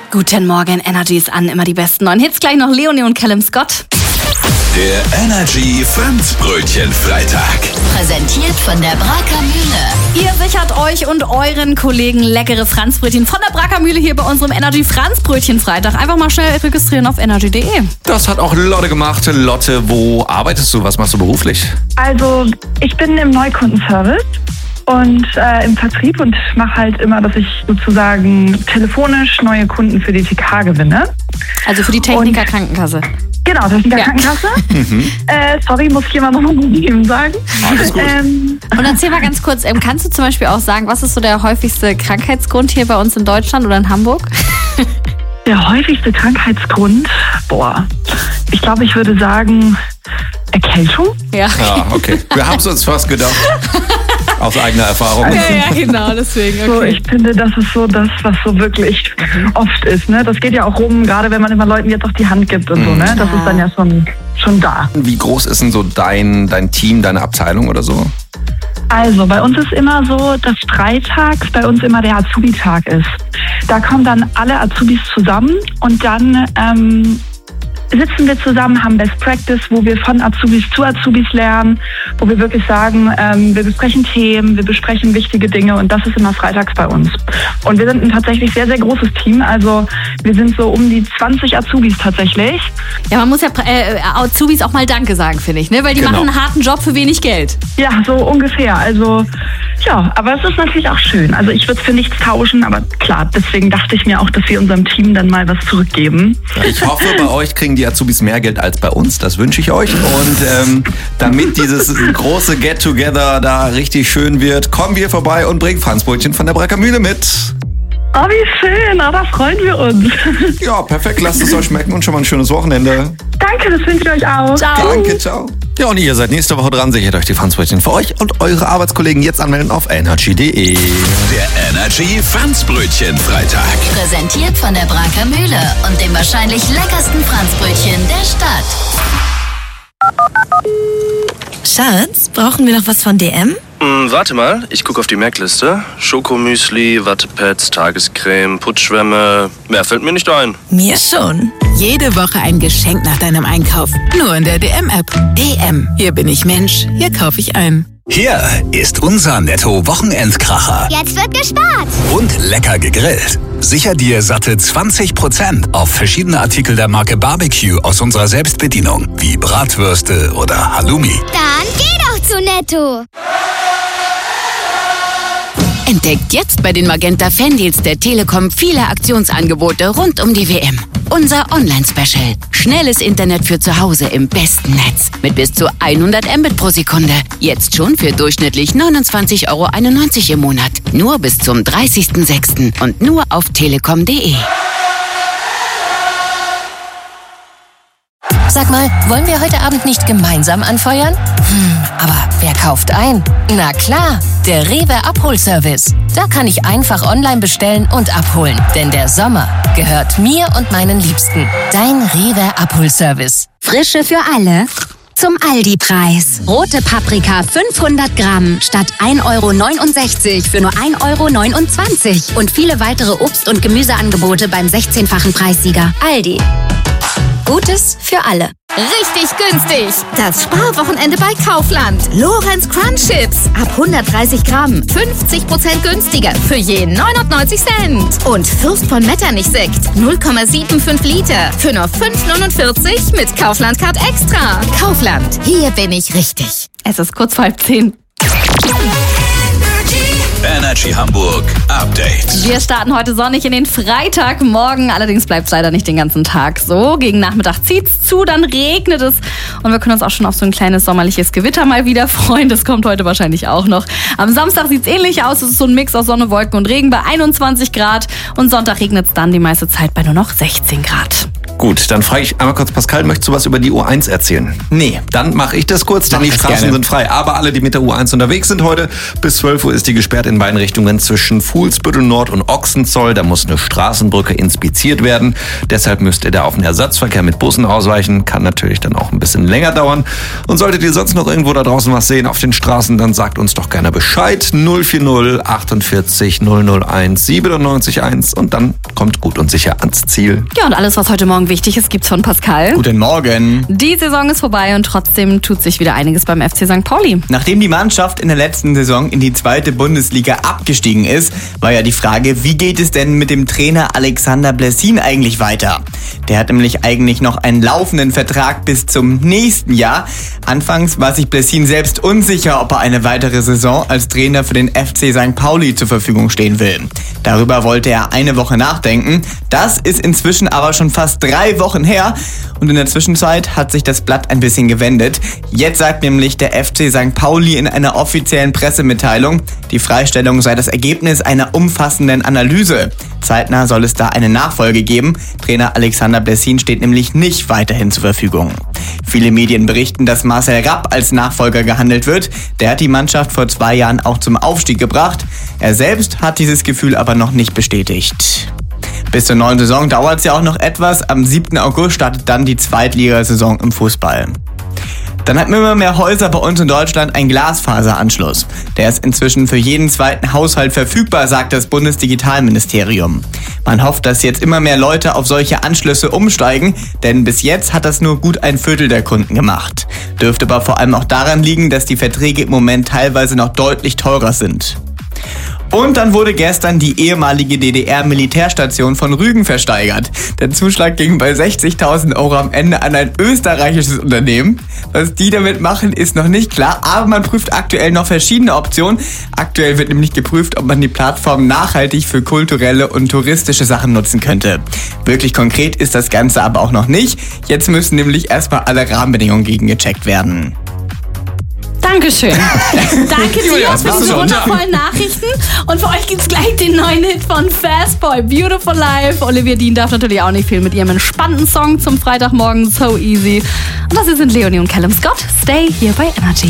Guten Morgen, Energy ist an, immer die besten neuen Hits. Gleich noch Leonie und Callum Scott. Der Energy Franzbrötchen Freitag. Präsentiert von der Braker Mühle. Ihr sichert euch und euren Kollegen leckere Franzbrötchen von der Braker Mühle hier bei unserem Energy Franzbrötchen Freitag. Einfach mal schnell registrieren auf energy.de. Das hat auch Lotte gemacht. Lotte, wo arbeitest du? Was machst du beruflich? Also ich bin im Neukundenservice und im Vertrieb und mache halt immer, dass ich sozusagen telefonisch neue Kunden für die TK gewinne. Also für die Techniker Krankenkasse. Genau, Techniker Krankenkasse. Sorry, muss ich immer noch mal eben sagen. Alles gut. Und erzähl mal ganz kurz, kannst du zum Beispiel auch sagen, was ist so der häufigste Krankheitsgrund hier bei uns in Deutschland oder in Hamburg? Der häufigste Krankheitsgrund, ich glaube, ich würde sagen Erkältung. Ja, okay. Wir haben es uns fast gedacht. Aus eigener Erfahrung. ja, genau, deswegen. So, Okay. ich finde, das ist so das, was so wirklich oft ist. Ne? Das geht ja auch rum, gerade wenn man immer Leuten jetzt auch die Hand gibt und so. Ne? Das ist dann ja schon da. Wie groß ist denn so dein Team, deine Abteilung oder so? Also, bei uns ist immer so, dass freitags bei uns immer der Azubi-Tag ist. Da kommen dann alle Azubis zusammen und dann sitzen wir zusammen, haben Best Practice, wo wir von Azubis zu Azubis lernen, wo wir wirklich sagen, wir besprechen Themen, wir besprechen wichtige Dinge und das ist immer freitags bei uns. Und wir sind ein tatsächlich sehr, sehr großes Team, also wir sind so um die 20 Azubis tatsächlich. Ja, man muss ja Azubis auch mal Danke sagen, finde ich, ne? Weil die Genau. machen einen harten Job für wenig Geld. Ja, so ungefähr, also ja, aber es ist natürlich auch schön. Also ich würde es für nichts tauschen, aber klar, deswegen dachte ich mir auch, dass wir unserem Team dann mal was zurückgeben. Ich hoffe, bei euch kriegen die Azubis mehr Geld als bei uns. Das wünsche ich euch. Und damit dieses große Get-Together da richtig schön wird, kommen wir vorbei und bringen Franzbrötchen von der Braker Mühle mit. Oh, wie schön, da freuen wir uns. Ja, perfekt. Lasst es euch schmecken und schon mal ein schönes Wochenende. Danke, das wünsche ich euch auch. Ciao. Danke, ciao. Ja, und ihr seid nächste Woche dran. Sichert euch die Franzbrötchen für euch und eure Arbeitskollegen jetzt anmelden auf energy.de. Der Energy Franzbrötchen Freitag. Präsentiert von der Braker Mühle und dem wahrscheinlich leckersten Franzbrötchen der Stadt. Schatz, brauchen wir noch was von DM? Warte mal, ich gucke auf die Merkliste. Schokomüsli, Wattepads, Tagescreme, Putzschwämme. Mehr fällt mir nicht ein. Mir schon. Jede Woche ein Geschenk nach deinem Einkauf. Nur in der DM-App. DM. Hier bin ich Mensch. Hier kaufe ich ein. Hier ist unser Netto-Wochenendkracher. Jetzt wird gespart. Und lecker gegrillt. Sicher dir satte 20% auf verschiedene Artikel der Marke Barbecue aus unserer Selbstbedienung. Wie Bratwürste oder Halloumi. Dann geh doch zu Netto. Entdeckt jetzt bei den Magenta Fandeals der Telekom viele Aktionsangebote rund um die WM. Unser Online-Special. Schnelles Internet für zu Hause im besten Netz. Mit bis zu 100 Mbit pro Sekunde. Jetzt schon für durchschnittlich 29,91 € im Monat. Nur bis zum 30.06. und nur auf telekom.de. Sag mal, wollen wir heute Abend nicht gemeinsam anfeuern? Aber wer kauft ein? Na klar, der Rewe Abholservice. Da kann ich einfach online bestellen und abholen. Denn der Sommer gehört mir und meinen Liebsten. Dein Rewe Abholservice. Frische für alle. Zum Aldi-Preis. Rote Paprika 500 Gramm statt 1,69 € für nur 1,29 €. Und viele weitere Obst- und Gemüseangebote beim 16-fachen Preissieger. Aldi. Gutes für alle. Richtig günstig. Das Sparwochenende bei Kaufland. Lorenz Crunch Chips. Ab 130 Gramm. 50% günstiger. Für je 99 Cent. Und Fürst von Metternich Sekt. 0,75 Liter. Für nur 5,49 mit Kaufland Card Extra. Kaufland. Hier bin ich richtig. Es ist kurz vor 9:30. Energy Hamburg Update. Wir starten heute sonnig in den Freitagmorgen. Allerdings bleibt es leider nicht den ganzen Tag so. Gegen Nachmittag zieht's zu, dann regnet es. Und wir können uns auch schon auf so ein kleines sommerliches Gewitter mal wieder freuen. Das kommt heute wahrscheinlich auch noch. Am Samstag sieht's ähnlich aus. Es ist so ein Mix aus Sonne, Wolken und Regen bei 21 Grad. Und Sonntag regnet es dann die meiste Zeit bei nur noch 16 Grad. Gut, dann frage ich einmal kurz Pascal, möchtest du was über die U1 erzählen? Nee. Dann mache ich das kurz, denn die Straßen sind frei. Aber alle, die mit der U1 unterwegs sind heute, bis 12 Uhr ist die gesperrt in beiden Richtungen zwischen Fuhlsbüttel Nord und Ochsenzoll. Da muss eine Straßenbrücke inspiziert werden. Deshalb müsst ihr da auf den Ersatzverkehr mit Bussen ausweichen. Kann natürlich dann auch ein bisschen länger dauern. Und solltet ihr sonst noch irgendwo da draußen was sehen auf den Straßen, dann sagt uns doch gerne Bescheid. 040 48 001 97 1 und dann kommt gut und sicher ans Ziel. Ja, und alles, was heute Morgen wichtig ist, gibt's von Pascal. Guten Morgen. Die Saison ist vorbei und trotzdem tut sich wieder einiges beim FC St. Pauli. Nachdem die Mannschaft in der letzten Saison in die 2. Bundesliga abgestiegen ist, war ja die Frage, wie geht es denn mit dem Trainer Alexander Blessin eigentlich weiter? Der hat nämlich eigentlich noch einen laufenden Vertrag bis zum nächsten Jahr. Anfangs war sich Blessin selbst unsicher, ob er eine weitere Saison als Trainer für den FC St. Pauli zur Verfügung stehen will. Darüber wollte er eine Woche nachdenken. Das ist inzwischen aber schon fast 3 Wochen her und in der Zwischenzeit hat sich das Blatt ein bisschen gewendet. Jetzt sagt nämlich der FC St. Pauli in einer offiziellen Pressemitteilung, die Freistellung sei das Ergebnis einer umfassenden Analyse. Zeitnah soll es da eine Nachfolge geben. Trainer Alexander Blessin steht nämlich nicht weiterhin zur Verfügung. Viele Medien berichten, dass Marcel Rapp als Nachfolger gehandelt wird. Der hat die Mannschaft vor 2 Jahren auch zum Aufstieg gebracht. Er selbst hat dieses Gefühl aber noch nicht bestätigt. Bis zur neuen Saison dauert es ja auch noch etwas. Am 7. August startet dann die Zweitligasaison im Fußball. Dann hatten immer mehr Häuser bei uns in Deutschland einen Glasfaseranschluss. Der ist inzwischen für jeden zweiten Haushalt verfügbar, sagt das Bundesdigitalministerium. Man hofft, dass jetzt immer mehr Leute auf solche Anschlüsse umsteigen, denn bis jetzt hat das nur gut 1/4 der Kunden gemacht. Dürfte aber vor allem auch daran liegen, dass die Verträge im Moment teilweise noch deutlich teurer sind. Und dann wurde gestern die ehemalige DDR-Militärstation von Rügen versteigert. Der Zuschlag ging bei 60.000 € am Ende an ein österreichisches Unternehmen. Was die damit machen, ist noch nicht klar, aber man prüft aktuell noch verschiedene Optionen. Aktuell wird nämlich geprüft, ob man die Plattform nachhaltig für kulturelle und touristische Sachen nutzen könnte. Wirklich konkret ist das Ganze aber auch noch nicht. Jetzt müssen nämlich erstmal alle Rahmenbedingungen gegengecheckt werden. Dankeschön. Danke dir für diese wundervollen Nachrichten. Und für euch gibt's gleich den neuen Hit von Fastboy, Beautiful Life. Olivia Dean darf natürlich auch nicht fehlen mit ihrem entspannten Song zum Freitagmorgen, So Easy. Und das hier sind Leonie und Callum Scott. Stay hier bei Energy.